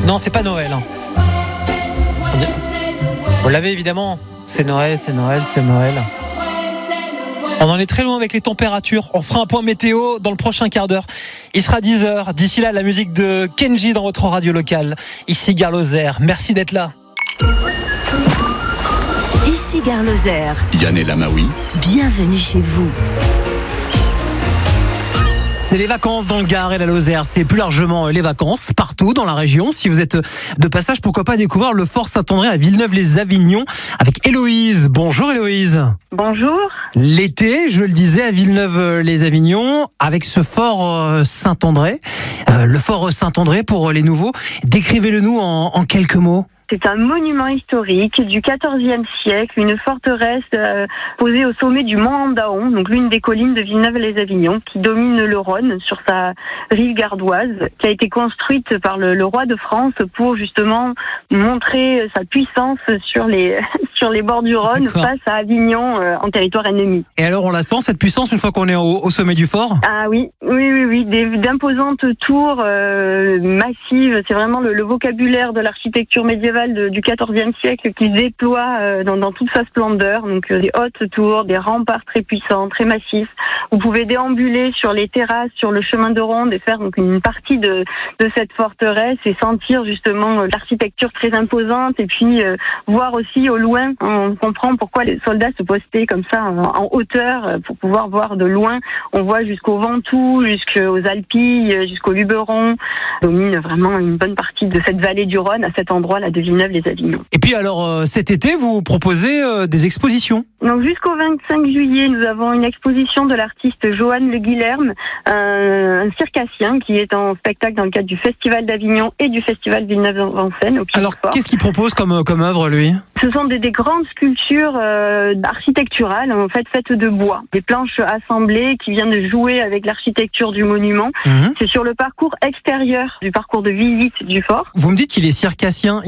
Non, c'est pas Noël. Vous l'avez évidemment. C'est Noël, c'est Noël, c'est Noël. On en est très loin avec les températures. On fera un point météo dans le prochain quart d'heure. Il sera 10h. D'ici là, la musique de Kenji dans votre radio locale. Ici Gare Lozère. Merci d'être là. Ici Gare Lozère. Yann El Amaoui. Bienvenue chez vous. C'est les vacances dans le Gard et la Lozère. C'est plus largement les vacances partout dans la région. Si vous êtes de passage, pourquoi pas découvrir le Fort Saint-André à Villeneuve-les-Avignon avec Héloïse. Bonjour Héloïse. Bonjour. L'été, je le disais, à Villeneuve-les-Avignon avec ce Fort Saint-André. Le Fort Saint-André pour les nouveaux. Décrivez-le nous en quelques mots. C'est un monument historique du XIVe siècle, une forteresse posée au sommet du Mont Andaon, donc l'une des collines de Villeneuve-les-Avignon, qui domine le Rhône sur sa rive gardoise, qui a été construite par le roi de France pour justement montrer sa puissance sur les bords du Rhône. D'accord. Face à Avignon en territoire ennemi. Et alors on la sent cette puissance une fois qu'on est au sommet du fort ? Ah oui, d'imposantes tours massives. C'est vraiment le vocabulaire de l'architecture médiévale du XIVe siècle qui se déploie dans toute sa splendeur. Donc des hautes tours, des remparts très puissants, très massifs. Vous pouvez déambuler sur les terrasses, sur le chemin de ronde et faire donc une partie de cette forteresse et sentir justement l'architecture très imposante et puis voir aussi au loin. On comprend pourquoi les soldats se postaient comme ça en hauteur pour pouvoir voir de loin. On voit jusqu'au Ventoux, jusqu'aux Alpilles, jusqu'au Luberon. On domine vraiment une bonne partie de cette vallée du Rhône à cet endroit-là de Villeneuve-les-Avignon. Et puis alors cet été, vous proposez des expositions. Donc jusqu'au 25 juillet, nous avons une exposition de l'artiste Joanne Le Guilherme, un circassien qui est en spectacle dans le cadre du Festival d'Avignon et du Festival Villeneuve-en-Seine. Alors qu'est-ce qu'il propose comme œuvre lui ? Ce sont des grandes sculptures architecturales en fait faites de bois, des planches assemblées qui viennent jouer avec l'architecture du monument. C'est sur le parcours extérieur du parcours de visite du fort. Vous me dites qu'il est circassien.